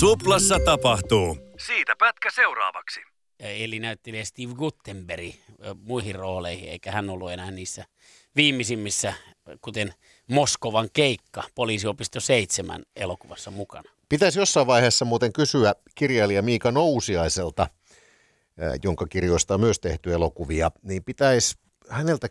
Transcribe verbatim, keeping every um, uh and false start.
Suplassa tapahtuu. Siitä pätkä seuraavaksi. Eli näyttelee Steve Guttenberg muihin rooleihin, eikä hän ollut enää niissä viimeisimmissä, kuten Moskovan keikka, Poliisiopisto seitsemän elokuvassa mukana. Pitäisi jossain vaiheessa muuten kysyä kirjailija Miika Nousiaiselta, jonka kirjoista on myös tehty elokuvia, niin pitäisi häneltä